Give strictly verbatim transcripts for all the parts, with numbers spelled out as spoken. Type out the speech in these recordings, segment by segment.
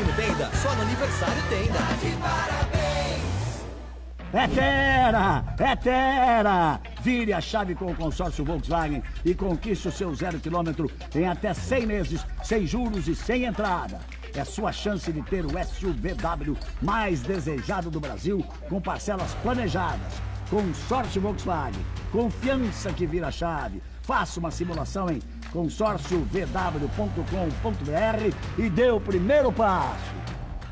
no Tenda, só no aniversário Tenda. De parabéns! É Tera! É Tera! Vire a chave com o consórcio Volkswagen e conquiste o seu zero quilômetro em até cem meses, sem juros e sem entrada. É sua chance de ter o S U V W mais desejado do Brasil, com parcelas planejadas. Consórcio Volkswagen. Confiança que vira chave. Faça uma simulação em consórcio v w ponto com ponto b r e dê o primeiro passo.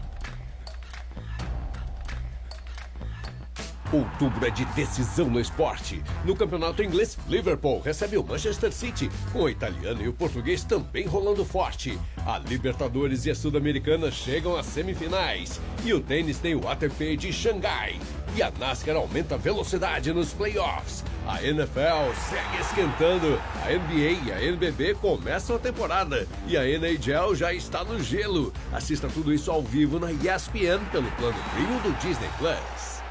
Outubro é de decisão no esporte. No campeonato inglês, Liverpool recebe o Manchester City, com o italiano e o português também rolando forte. A Libertadores e a Sul-Americana chegam às semifinais. E o tênis tem o A T P de Xangai. E a NASCAR aumenta a velocidade nos playoffs. A N F L segue esquentando. A N B A e a N B B começam a temporada. E a N H L já está no gelo. Assista tudo isso ao vivo na E S P N pelo plano Premium do Disney Plus.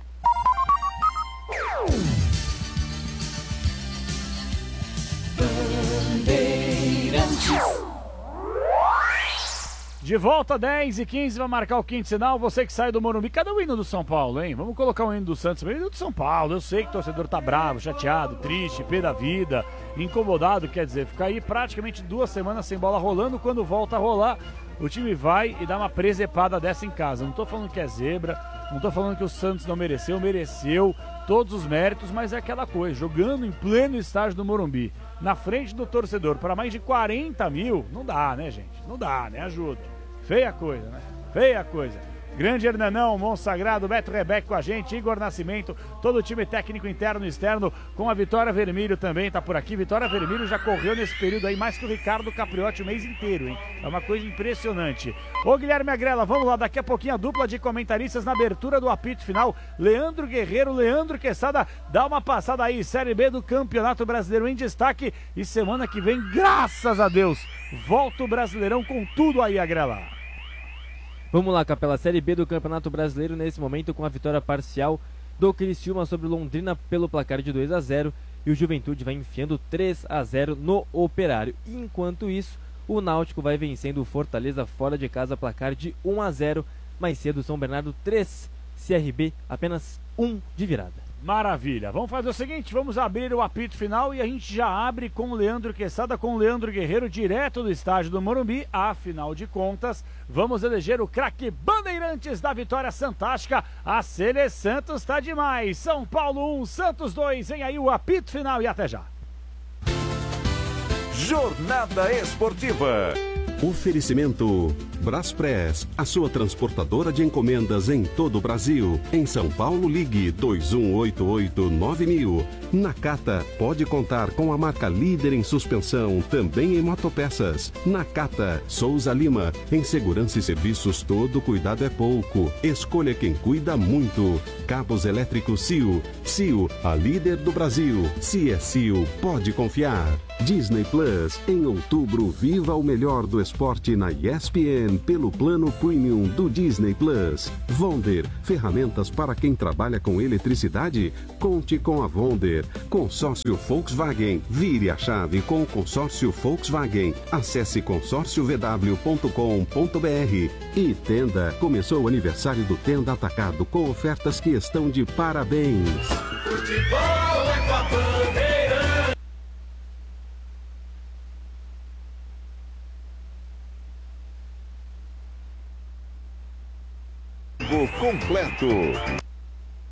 De volta, dez e quinze, vai marcar o quinto sinal. Você que sai do Morumbi. Cadê o hino do São Paulo, hein? Vamos colocar o hino do Santos. O hino do São Paulo. Eu sei que o torcedor tá bravo, chateado, triste, pé da vida, incomodado. Quer dizer, ficar aí praticamente duas semanas sem bola rolando. Quando volta a rolar, o time vai e dá uma presepada dessa em casa. Não tô falando que é zebra, não tô falando que o Santos não mereceu. Mereceu todos os méritos, mas é aquela coisa. Jogando em pleno estágio do Morumbi, na frente do torcedor, para mais de quarenta mil, não dá, né, gente? Não dá, né? Ajuda. Feia coisa, né? Feia coisa. Grande Hernanão, Monsagrado, Beto Rebeck com a gente, Igor Nascimento, todo o time técnico interno e externo, com a Vitória Vermelho também, tá por aqui. Vitória Vermelho já correu nesse período aí mais que o Ricardo Capriotti o mês inteiro, hein? É uma coisa impressionante. Ô Guilherme Agrela, vamos lá, daqui a pouquinho a dupla de comentaristas na abertura do apito final. Leandro Guerreiro, Leandro Quesada, dá uma passada aí, Série B do Campeonato Brasileiro em destaque. E semana que vem, graças a Deus, volta o Brasileirão com tudo aí, Agrela. Vamos lá, Capela, Série B do Campeonato Brasileiro nesse momento com a vitória parcial do Criciúma sobre o Londrina pelo placar de dois a zero e o Juventude vai enfiando três a zero no Operário. Enquanto isso, o Náutico vai vencendo o Fortaleza fora de casa, placar de um a zero. Mais cedo, São Bernardo três, C R B apenas um de virada. Maravilha, vamos fazer o seguinte, vamos abrir o apito final e a gente já abre com o Leandro Quesada, com o Leandro Guerreiro, direto do estádio do Morumbi. Afinal de contas, vamos eleger o craque Bandeirantes da vitória fantástica. A Sele Santos tá demais. São Paulo um, Santos dois, vem aí o apito final e até já. Jornada Esportiva. Oferecimento Braspress, a sua transportadora de encomendas em todo o Brasil. Em São Paulo, ligue dois um oito oito nove mil. Nakata, pode contar com a marca líder em suspensão, também em motopeças. Nakata, Souza Lima, em segurança e serviços todo cuidado é pouco. Escolha quem cuida muito. Cabos elétricos C I O. C I O, a líder do Brasil. Se é C I O, pode confiar. Disney Plus, em outubro, viva o melhor do esporte na E S P N pelo plano Premium do Disney Plus. Vonder, ferramentas para quem trabalha com eletricidade? Conte com a Vonder. Consórcio Volkswagen, vire a chave com o consórcio Volkswagen. Acesse consórcio v w ponto com ponto b r. E Tenda, começou o aniversário do Tenda Atacado com ofertas que estão de parabéns. Futebol é com a bandeira. Completo.